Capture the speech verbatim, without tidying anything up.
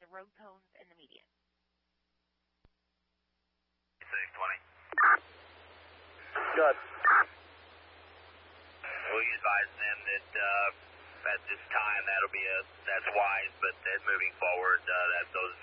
road cones and the median. six twenty. Good. We'll be advising them that uh, at this time that'll be a that's wise, but that moving forward, uh, that those